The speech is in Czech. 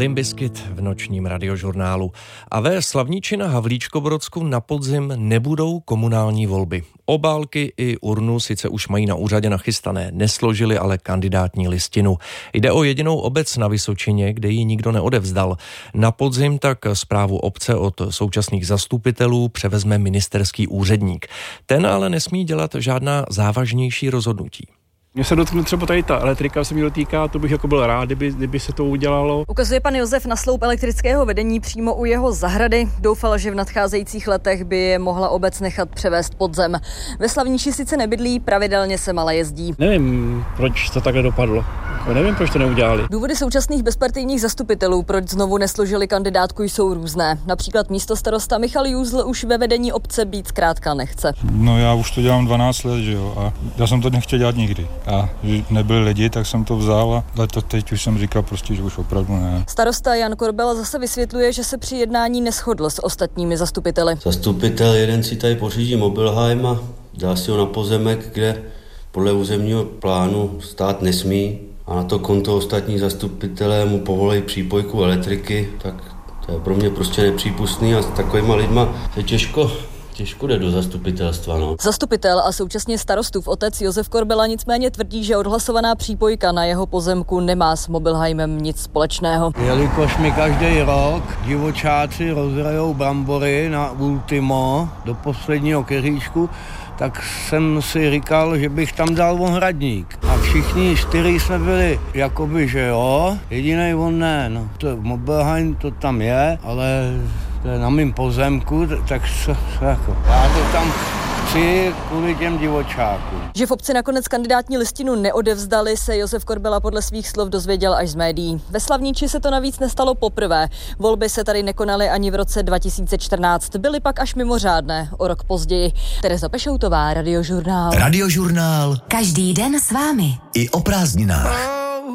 Limp Bizkit v nočním radiožurnálu. A ve Slavniči na Havlíčkobrodsku na podzim nebudou komunální volby. Obálky i urnu sice už mají na úřadě nachystané, nesložili ale kandidátní listinu. Jde o jedinou obec na Vysočině, kde ji nikdo neodevzdal. Na podzim tak správu obce od současných zastupitelů převezme ministerský úředník. Ten ale nesmí dělat žádná závažnější rozhodnutí. Mně se dotkne třeba tady ta elektrika, se mi dotýká, to bych jako byl rád, kdyby se to udělalo. Ukazuje pan Josef na sloup elektrického vedení přímo u jeho zahrady. Doufal, že v nadcházejících letech by je mohla obec nechat převést pod zem. Ve Slavniči sice nebydlí, pravidelně se ale jezdí. Nevím, proč to takhle dopadlo. Nevím, proč to neudělali. Důvody současných bezpartijních zastupitelů, proč znovu nesložili kandidátku, jsou různé. Například místostarosta Michal Jůzl už ve vedení obce být zkrátka nechce. No já už to dělám 12 let, že jo, a já jsem to nechtěl dělat nikdy. A že nebyli lidi, tak jsem to vzal, ale to teď už jsem říkal prostě, že už opravdu ne. Starosta Jan Korbela zase vysvětluje, že se při jednání neshodl s ostatními zastupiteli. Zastupitel jeden si tady pořídí Mobilheim a dá si ho na pozemek, kde podle územního plánu stát nesmí, a na to konto ostatní zastupitelé mu povolí přípojku elektriky, tak to je pro mě prostě nepřípustný a s takovýma lidma se těžko jde do zastupitelstva. No. Zastupitel a současně starostův otec Josef Korbela nicméně tvrdí, že odhlasovaná přípojka na jeho pozemku nemá s Mobilheimem nic společného. Jelikož mi každý rok divočáci rozhrajou brambory na Ultimo do posledního keříčku, tak jsem si říkal, že bych tam dal ohradník. A všichni 4 jsme byli jakoby, že jo, jedinej on ne. No, to Mobilheim to tam je, ale to je na mým pozemku, tak jako, já to tam chci kvůli těm divočákům. Že v obci nakonec kandidátní listinu neodevzdali, se Josef Korbela podle svých slov dozvěděl až z médií. Ve Slavniči se to navíc nestalo poprvé. Volby se tady nekonaly ani v roce 2014. Byly pak až mimořádné, o rok později. Tereza Pešoutová, Radiožurnál. Radiožurnál. Každý den s vámi. I o prázdninách.